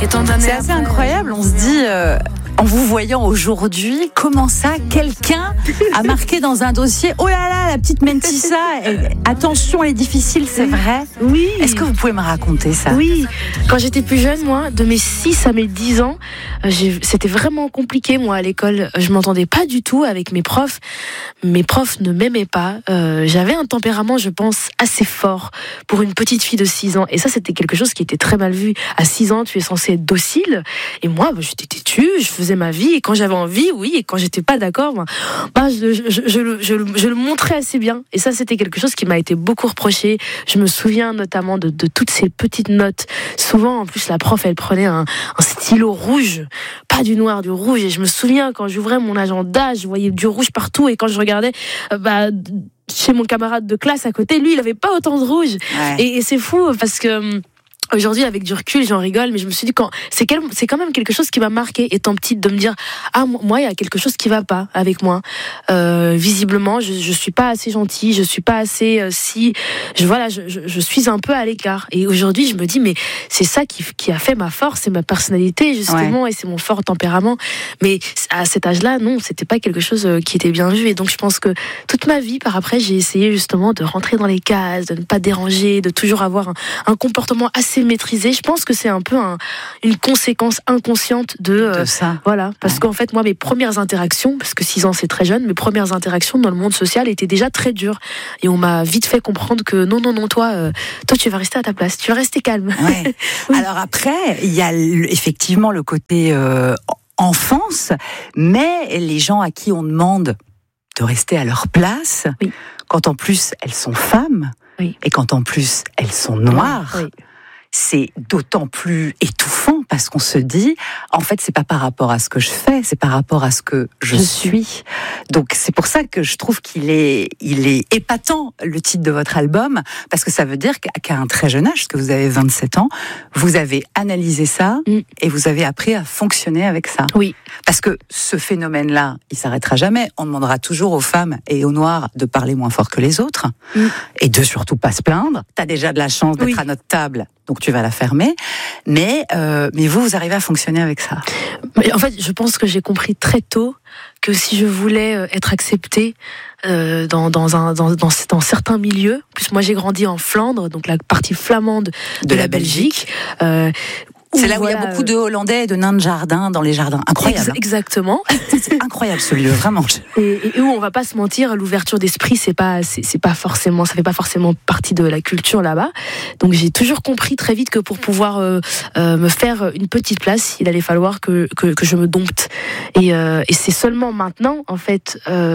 C'est assez incroyable, on se dit, en vous voyant aujourd'hui, comment ça, quelqu'un a marqué dans un dossier, oh là là, la petite Mentissa, attention, elle est difficile, c'est vrai. Oui. Est-ce que vous pouvez me raconter ça? Oui, quand j'étais plus jeune, moi, de mes 6 à mes 10 ans, c'était vraiment compliqué, moi, à l'école. Je m'entendais pas du tout avec mes profs. Mes profs ne m'aimaient pas. J'avais un tempérament, je pense, assez fort pour une petite fille de 6 ans. Et ça, c'était quelque chose qui était très mal vu. À 6 ans, tu es censé être docile. Et moi, j'étais têtue, je faisais ma vie. Et quand j'avais envie, oui. Et quand j'étais pas d'accord, je le montrais assez bien. Et ça, c'était quelque chose qui m'a été beaucoup reproché. Je me souviens notamment de toutes ces petites notes. Souvent, en plus, la prof, elle prenait un stylo rouge, pas du noir, du rouge. Et je me souviens, quand j'ouvrais mon agenda, je voyais du rouge partout. Et quand je regardais, chez mon camarade de classe à côté, lui, il avait pas autant de rouge. Ouais. Et c'est fou, parce que aujourd'hui, avec du recul, j'en rigole, mais je me suis dit, c'est quand même quelque chose qui m'a marqué, étant petite, de me dire, moi, il y a quelque chose qui va pas avec moi. Visiblement, je suis pas assez gentille, je suis pas assez je suis un peu à l'écart. Et aujourd'hui, je me dis, mais c'est ça qui a fait ma force, c'est ma personnalité, justement, et c'est mon fort tempérament. Mais à cet âge-là, non, c'était pas quelque chose qui était bien vu. Et donc, je pense que toute ma vie, par après, j'ai essayé justement de rentrer dans les cases, de ne pas déranger, de toujours avoir un comportement assez maîtrisé. Je pense que c'est un peu une conséquence inconsciente de ça. Voilà, parce qu'en fait, moi, mes premières interactions, parce que 6 ans c'est très jeune, mes premières interactions dans le monde social étaient déjà très dures. Et on m'a vite fait comprendre que non, toi, tu vas rester à ta place, tu vas rester calme. Ouais. Oui. Alors après, il y a effectivement le côté enfance, mais les gens à qui on demande de rester à leur place, oui. Quand en plus elles sont femmes, oui. Et quand en plus elles sont noires, oui. C'est d'autant plus étouffant parce qu'on se dit, en fait, c'est pas par rapport à ce que je fais, c'est par rapport à ce que je suis. Donc, c'est pour ça que je trouve qu'il est épatant, le titre de votre album, parce que ça veut dire qu'à un très jeune âge, parce que vous avez 27 ans, vous avez analysé ça et vous avez appris à fonctionner avec ça. Oui. Parce que ce phénomène-là, il s'arrêtera jamais. On demandera toujours aux femmes et aux noirs de parler moins fort que les autres et de surtout pas se plaindre. T'as déjà de la chance d'être à notre table. Donc tu vas la fermer, mais vous arrivez à fonctionner avec ça. En fait, je pense que j'ai compris très tôt que si je voulais être acceptée dans certains milieux, en plus moi j'ai grandi en Flandre, donc la partie flamande de la Belgique. C'est là où il y a beaucoup de Hollandais et de nains de jardin dans les jardins. Incroyable. Exactement. C'est incroyable ce lieu, vraiment. Et où on va pas se mentir, l'ouverture d'esprit, c'est pas forcément, ça fait pas forcément partie de la culture là-bas. Donc j'ai toujours compris très vite que pour pouvoir me faire une petite place, il allait falloir que je me dompte. Et c'est seulement maintenant, en fait,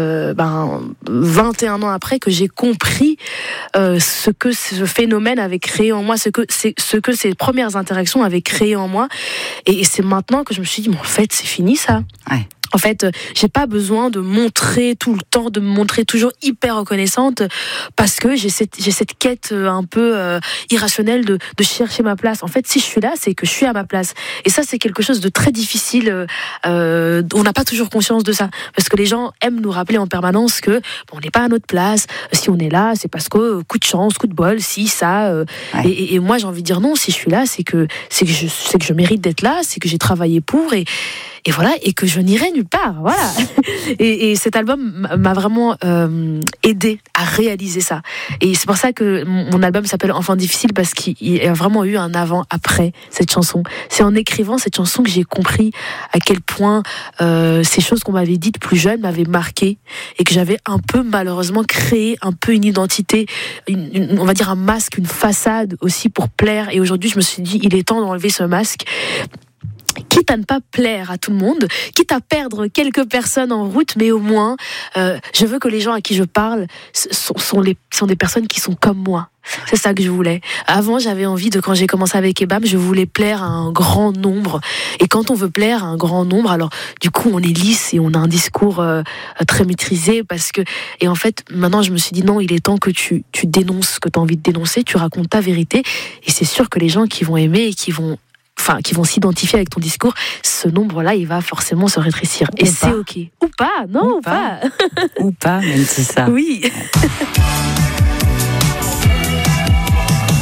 21 ans après, que j'ai compris ce que ce phénomène avait créé en moi, ce que ces premières interactions avaient créé en moi, et c'est maintenant que je me suis dit, mais en fait c'est fini ça. Ouais. En fait, j'ai pas besoin de montrer tout le temps, de me montrer toujours hyper reconnaissante, parce que j'ai cette quête un peu irrationnelle de chercher ma place. En fait, si je suis là, c'est que je suis à ma place. Et ça, c'est quelque chose de très difficile. On n'a pas toujours conscience de ça, parce que les gens aiment nous rappeler en permanence que on n'est pas à notre place. Si on est là, c'est parce que coup de chance, coup de bol, si ça. Ouais. Et moi, j'ai envie de dire non. Si je suis là, c'est que je mérite d'être là, c'est que j'ai travaillé pour et voilà, et que je n'irai nulle part, voilà. Et cet album m'a vraiment aidé à réaliser ça. Et c'est pour ça que mon album s'appelle Enfant difficile, parce qu'il y a vraiment eu un avant-après cette chanson. C'est en écrivant cette chanson que j'ai compris à quel point ces choses qu'on m'avait dites plus jeune m'avaient marqué, et que j'avais un peu malheureusement créé un peu une identité, on va dire un masque, une façade aussi pour plaire. Et aujourd'hui, je me suis dit, il est temps d'enlever ce masque. Quitte à ne pas plaire à tout le monde, quitte à perdre quelques personnes en route, mais au moins, je veux que les gens à qui je parle sont des personnes qui sont comme moi. C'est ça que je voulais. Avant, j'avais envie quand j'ai commencé avec Ebam, je voulais plaire à un grand nombre. Et quand on veut plaire à un grand nombre, alors du coup, on est lisse et on a un discours très maîtrisé, et en fait, maintenant, je me suis dit non, il est temps que tu dénonces ce que tu as envie de dénoncer, tu racontes ta vérité, et c'est sûr que les gens qui vont aimer et qui vont s'identifier avec ton discours, ce nombre-là, il va forcément se rétrécir. Et c'est ok. Ou pas, non, ou pas. Ou pas, même si ça. Oui.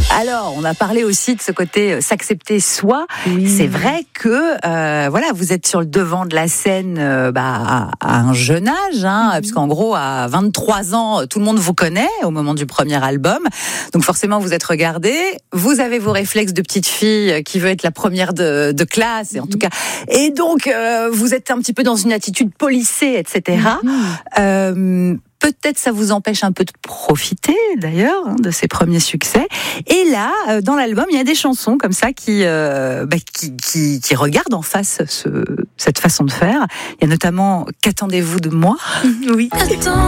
Alors, on a parlé aussi de ce côté s'accepter soi. Oui. C'est vrai que voilà, vous êtes sur le devant de la scène à un jeune âge, puisqu'en gros, à 23 ans, tout le monde vous connaît au moment du premier album. Donc forcément, vous êtes regardé. Vous avez vos réflexes de petite fille qui veut être la première de classe, et en tout cas. Et donc, vous êtes un petit peu dans une attitude policée, etc. Peut-être ça vous empêche un peu de profiter d'ailleurs de ces premiers succès. Et là, dans l'album, il y a des chansons comme ça qui regardent en face cette façon de faire. Il y a notamment Qu'attendez-vous de moi ? Oui. Attends.